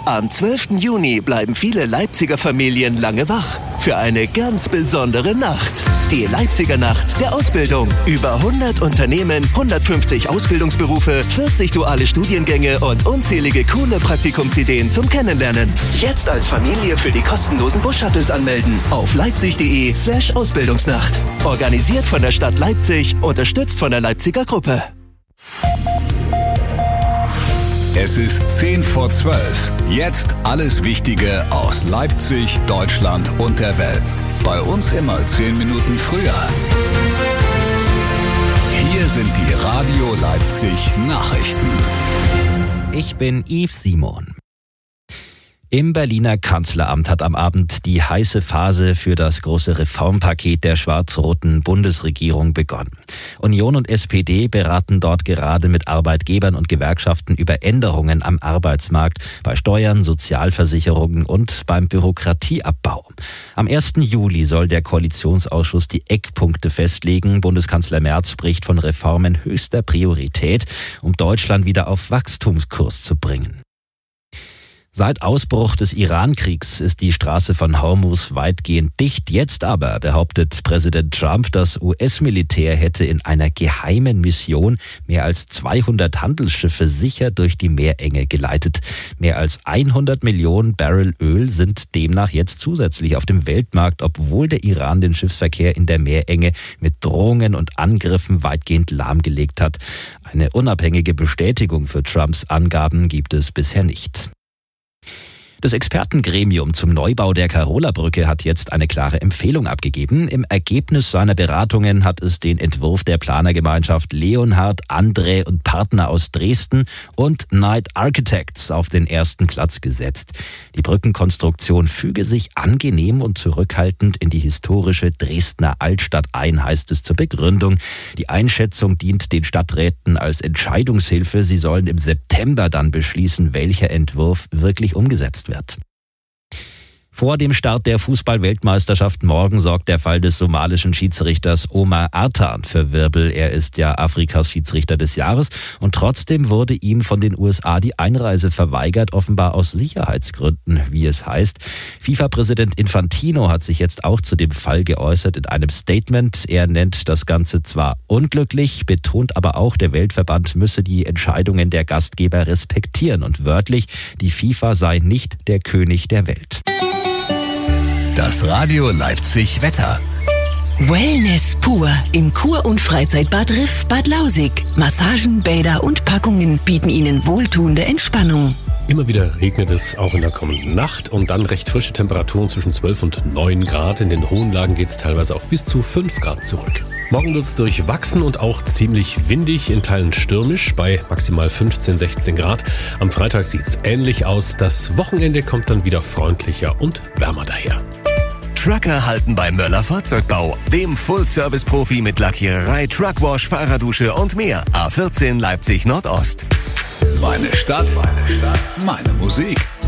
Am 12. Juni bleiben viele Leipziger Familien lange wach für eine ganz besondere Nacht. Die Leipziger Nacht der Ausbildung. Über 100 Unternehmen, 150 Ausbildungsberufe, 40 duale Studiengänge und unzählige coole Praktikumsideen zum Kennenlernen. Jetzt als Familie für die kostenlosen Bus-Shuttles anmelden auf leipzig.de/Ausbildungsnacht. Organisiert von der Stadt Leipzig, unterstützt von der Leipziger Gruppe. Es ist 10:10. Jetzt alles Wichtige aus Leipzig, Deutschland und der Welt. Bei uns immer 10 Minuten früher. Hier sind die Radio Leipzig Nachrichten. Ich bin Yves Simon. Im Berliner Kanzleramt hat am Abend die heiße Phase für das große Reformpaket der schwarz-roten Bundesregierung begonnen. Union und SPD beraten dort gerade mit Arbeitgebern und Gewerkschaften über Änderungen am Arbeitsmarkt, bei Steuern, Sozialversicherungen und beim Bürokratieabbau. Am 1. Juli soll der Koalitionsausschuss die Eckpunkte festlegen. Bundeskanzler Merz spricht von Reformen höchster Priorität, um Deutschland wieder auf Wachstumskurs zu bringen. Seit Ausbruch des Iran-Kriegs ist die Straße von Hormuz weitgehend dicht. Jetzt aber behauptet Präsident Trump, das US-Militär hätte in einer geheimen Mission mehr als 200 Handelsschiffe sicher durch die Meerenge geleitet. Mehr als 100 Millionen Barrel Öl sind demnach jetzt zusätzlich auf dem Weltmarkt, obwohl der Iran den Schiffsverkehr in der Meerenge mit Drohungen und Angriffen weitgehend lahmgelegt hat. Eine unabhängige Bestätigung für Trumps Angaben gibt es bisher nicht. Das Expertengremium zum Neubau der Karola-Brücke hat jetzt eine klare Empfehlung abgegeben. Im Ergebnis seiner Beratungen hat es den Entwurf der Planergemeinschaft Leonhard, Andrä und Partner aus Dresden und Knight Architects auf den ersten Platz gesetzt. Die Brückenkonstruktion füge sich angenehm und zurückhaltend in die historische Dresdner Altstadt ein, heißt es zur Begründung. Die Einschätzung dient den Stadträten als Entscheidungshilfe. Sie sollen im September dann beschließen, welcher Entwurf wirklich umgesetzt wird. Vor dem Start der Fußball-Weltmeisterschaft morgen sorgt der Fall des somalischen Schiedsrichters Omar Artan für Wirbel. Er ist ja Afrikas Schiedsrichter des Jahres und trotzdem wurde ihm von den USA die Einreise verweigert, offenbar aus Sicherheitsgründen, wie es heißt. FIFA-Präsident Infantino hat sich jetzt auch zu dem Fall geäußert in einem Statement. Er nennt das Ganze zwar unglücklich, betont aber auch, der Weltverband müsse die Entscheidungen der Gastgeber respektieren und wörtlich, die FIFA sei nicht der König der Welt. Das Radio Leipzig Wetter. Wellness pur im Kur- und Freizeitbad Riff Bad Lausig. Massagen, Bäder und Packungen bieten Ihnen wohltuende Entspannung. Immer wieder regnet es auch in der kommenden Nacht und dann recht frische Temperaturen zwischen 12 und 9 Grad. In den hohen Lagen geht es teilweise auf bis zu 5 Grad zurück. Morgen wird es durchwachsen und auch ziemlich windig, in Teilen stürmisch bei maximal 15, 16 Grad. Am Freitag sieht es ähnlich aus. Das Wochenende kommt dann wieder freundlicher und wärmer daher. Trucker halten bei Möller Fahrzeugbau, dem Full-Service-Profi mit Lackiererei, Truckwash, Fahrradusche und mehr. A14 Leipzig Nordost. Meine Stadt, meine Musik.